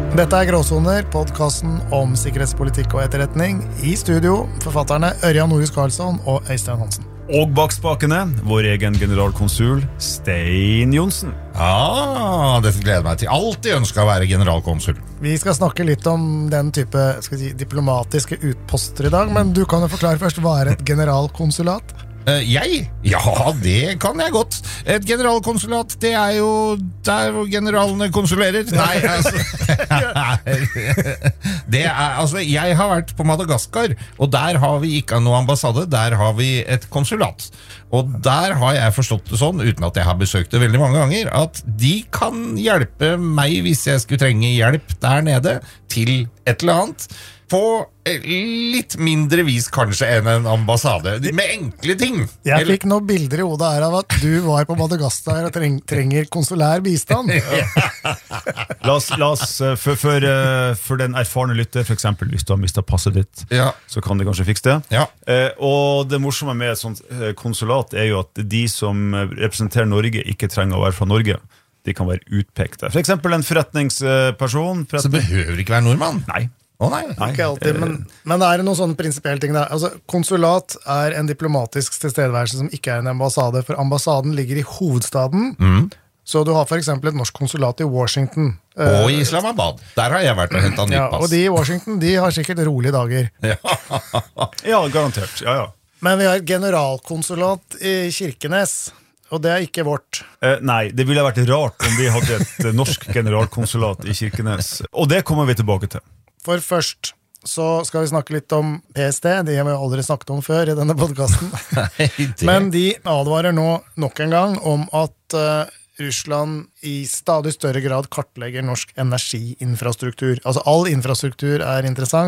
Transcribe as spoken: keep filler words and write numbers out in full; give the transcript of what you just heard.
Dette er Gråsoner, podcasten om sikkerhetspolitikk og etterretning. I studio, forfatterne Ørjan Norhus Karlsson og Øystein Hansen. Og bak spakene, vår egen generalkonsul, Stein Johnsen. Ja, dette gleder meg til. Alltid ønsket å være generalkonsul. Vi skal snakke litt om den type skal vi si, diplomatiske utposter i dag, men du kan jo forklare først, hva er et generalkonsulat? Uh, jeg? Ja, det kan jeg godt. Et generalkonsulat, det er jo der hvor generalene konsulerer. Nei, altså... det er, altså, jeg har vært på Madagaskar, og der har vi ikke noe ambassade, der har vi et konsulat. Og der har jeg forstått det sånn, uten at jeg har besøkt det veldig mange ganger, at de kan hjelpe meg hvis jeg skulle trenge hjelp der nede til et eller annet. På litt mindre vis kanskje enn en ambassade, med enkle ting. Jeg fikk noen bilder i hodet her av at du var på Madagaskar og treng, trenger konsulær bistand. la oss, la oss for, for, for den erfarne lytter, for eksempel hvis du har mistet passet ditt, ja. Så kan de kanskje fikse det. Ja. Eh, og det morsomme med et sånt konsulat er jo at de som representerer Norge ikke trenger å være fra Norge. De kan være utpekte. For eksempel en forretningsperson. Forretning. Så behøver ikke være nordmann? Nei. Å nei, nei. Ikke alltid, men, men det er noen sånne prinsipielle ting der. Altså, konsulat er en diplomatisk tilstedeværelse som ikke er en ambassade, for ambassaden ligger i hovedstaden. Mm. Så du har for eksempel et norsk konsulat i Washington. Og i Islamabad. Der har jeg vært og hentet nytt ja, pass. Og de i Washington, de har sikkert rolige dager. Ja, ja garantert. Ja, ja. Men vi har et generalkonsulat i Kirkenes. Og det er ikke vårt. Eh, nei, det ville vært rart om vi hadde et norsk generalkonsulat i Kirkenes. Og det kommer vi tilbake til. For først så skal vi snakke litt om P S T, det har vi aldri snakket om før i denne podcasten. Men de advarer nå nok en gang om at uh, Russland i stadig større grad kartlegger norsk energiinfrastruktur. Altså all infrastruktur er interessant,